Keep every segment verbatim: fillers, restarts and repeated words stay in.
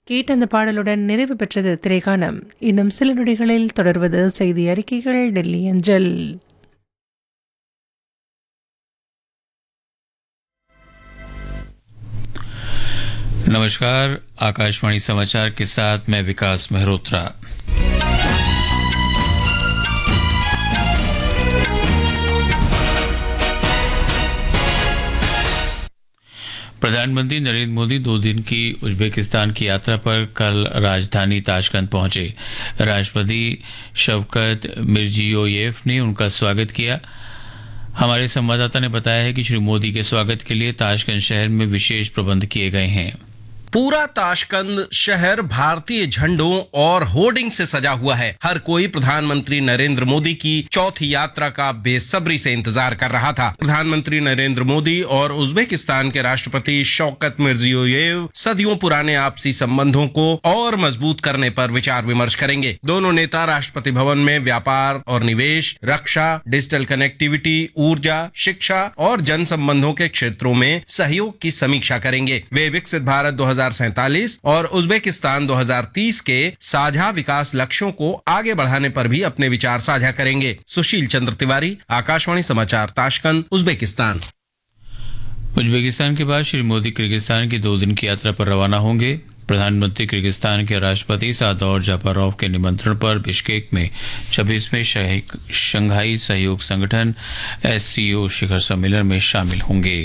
கேட்ட அந்த பாடலுடன் நிறைவு பெற்றது திரைக்காணம். இன்னும் சில நொடிகளில் தொடர்வது செய்தி அறிக்கைகள் டெல்லி அஞ்சல். नमस्कार, आकाशवाणी समाचार के साथ मैं विकास मेहरोत्रा। प्रधानमंत्री नरेंद्र मोदी दो दिन की उज्बेकिस्तान की यात्रा पर कल राजधानी ताशकंद पहुंचे। राष्ट्रपति शवकत मिर्जियोयेव ने उनका स्वागत किया। हमारे संवाददाता ने बताया है कि श्री मोदी के स्वागत के लिए ताशकंद शहर में विशेष प्रबंध किए गए हैं। पूरा ताशकंद शहर भारतीय झंडों और होर्डिंग से सजा हुआ है। हर कोई प्रधानमंत्री नरेंद्र मोदी की चौथी यात्रा का बेसब्री से इंतजार कर रहा था। प्रधानमंत्री नरेंद्र मोदी और उज्बेकिस्तान के राष्ट्रपति शौकत मिर्जियोयेव सदियों पुराने आपसी संबंधों को और मजबूत करने पर विचार विमर्श करेंगे। दोनों नेता राष्ट्रपति भवन में व्यापार और निवेश, रक्षा, डिजिटल कनेक्टिविटी, ऊर्जा, शिक्षा और जन संबंधों के क्षेत्रों में सहयोग की समीक्षा करेंगे। वे विकसित भारत दो हजार सैंतालीस और उज्बेकिस्तान दो हजार तीस के साझा विकास लक्ष्यों को आगे बढ़ाने पर भी अपने विचार साझा करेंगे। सुशील चंद्र तिवारी, आकाशवाणी समाचार, ताशकंद, उज्बेकिस्तान। उज्बेकिस्तान के बाद श्री मोदी किर्गिस्तान की दो दिन की यात्रा पर रवाना होंगे। प्रधानमंत्री किर्गिस्तान के राष्ट्रपति सादौर जापारोव के निमंत्रण पर बिश्केक में छब्बीसवें शंघाई सहयोग संगठन एस सी ओ शिखर सम्मेलन में शामिल होंगे।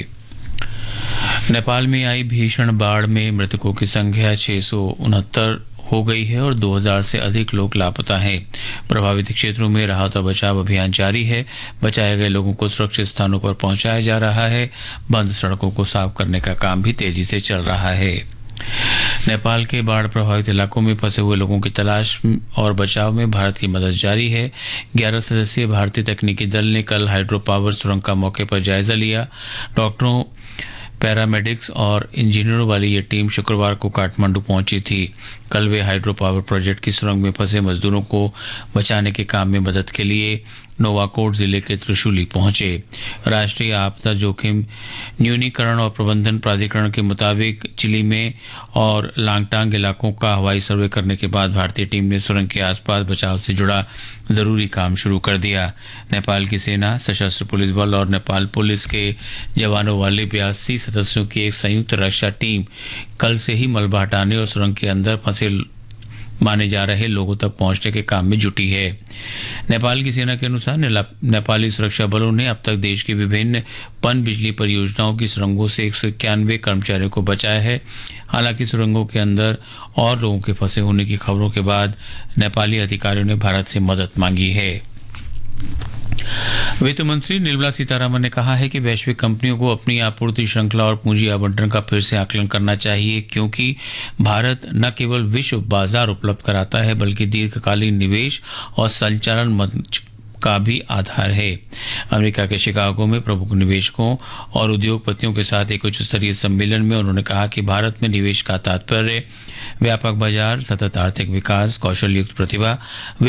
नेपाल में आई भीषण बाढ़ में मृतकों की संख्या छह सौ उनहत्तर हो गई है और दो हज़ार से अधिक लोग लापता हैं। प्रभावित क्षेत्रों में राहत और बचाव अभियान जारी है। बचाए गए लोगों को सुरक्षित स्थानों पर पहुंचाया जा रहा है। बंद सड़कों को साफ करने का काम भी तेजी से चल रहा है। नेपाल के बाढ़ प्रभावित इलाकों में फंसे हुए लोगों की तलाश और बचाव में भारत की मदद जारी है। ग्यारह सदस्यीय भारतीय तकनीकी दल ने कल हाइड्रो पावर सुरंग का मौके पर जायजा लिया। डॉक्टरों, पैरामेडिक्स और इंजीनियरों वाली ये टीम शुक्रवार को काठमांडू पहुंची थी। कल वे हाइड्रो पावर प्रोजेक्ट की सुरंग में फंसे मजदूरों को बचाने के काम में मदद के लिए नोवाकोट जिले के त्रिशूली पहुंचे। राष्ट्रीय आपदा जोखिम न्यूनीकरण और प्रबंधन प्राधिकरण के मुताबिक चिली में और लांगटांग इलाकों का हवाई सर्वे करने के बाद भारतीय टीम ने सुरंग के आसपास बचाव से जुड़ा जरूरी काम शुरू कर दिया। नेपाल की सेना, सशस्त्र पुलिस बल और नेपाल पुलिस के जवानों वाली बयासी सदस्यों की एक संयुक्त रक्षा टीम कल से ही मलबा हटाने और सुरंग के अंदर फंसे माने जा रहे लोगों तक पहुंचने के काम में जुटी है। नेपाल की सेना के अनुसार नेपाली सुरक्षा बलों ने अब तक देश की विभिन्न पन बिजली परियोजनाओं की सुरंगों से एक सौ इक्यानवे कर्मचारियों को बचाया है। हालांकि सुरंगों के अंदर और लोगों के फंसे होने की खबरों के बाद नेपाली अधिकारियों ने भारत से मदद मांगी है। वित्त मंत्री निर्मला सीतारामन ने कहा है कि वैश्विक कंपनियों को अपनी आपूर्ति श्रृंखला और पूंजी आवंटन का फिर से आकलन करना चाहिए, क्योंकि भारत न केवल विश्व बाजार उपलब्ध कराता है बल्कि दीर्घकालीन निवेश और संचालन मंच का भी आधार है। अमेरिका के शिकागो में प्रमुख निवेशकों और उद्योगपतियों के साथ एक उच्च स्तरीय सम्मेलन में उन्होंने कहा कि भारत में निवेश का तात्पर्य व्यापक बाजार, सतत आर्थिक विकास, कौशल युक्त प्रतिभा,